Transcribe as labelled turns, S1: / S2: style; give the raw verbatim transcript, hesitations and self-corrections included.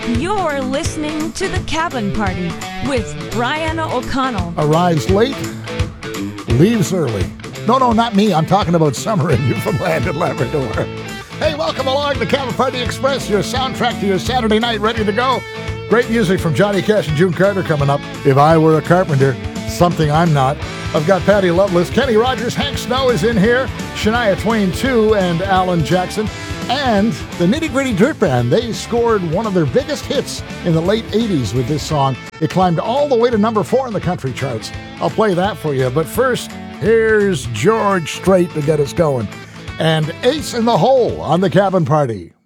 S1: You're listening to The Cabin Party with Brian O'Connell.
S2: Arrives late, leaves early. No, no, not me. I'm talking about summer in Newfoundland and Labrador. Hey, welcome along to Cabin Party Express, your soundtrack to your Saturday night, ready to go. Great music from Johnny Cash and June Carter coming up. If I Were a Carpenter, something I'm not. I've got Patty Loveless, Kenny Rogers, Hank Snow is in here, Shania Twain too, and Alan Jackson. And the Nitty Gritty Dirt Band, they scored one of their biggest hits in the late eighties with this song. It climbed all the way to number four in the country charts. I'll play that for you. But first, here's George Strait to get us going. And Ace in the Hole on the Cabin Party.